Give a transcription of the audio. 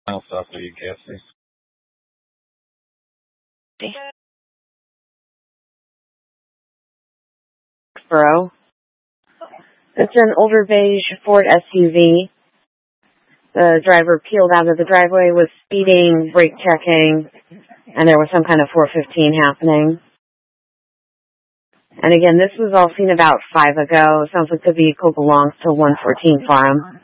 Mile south of UKFC. Bro. It's an older beige Ford SUV. The driver peeled out of the driveway, was speeding, brake checking, and there was some kind of 415 happening. And again, this was all seen about 5 ago. Sounds like the vehicle belongs to 114 Farm.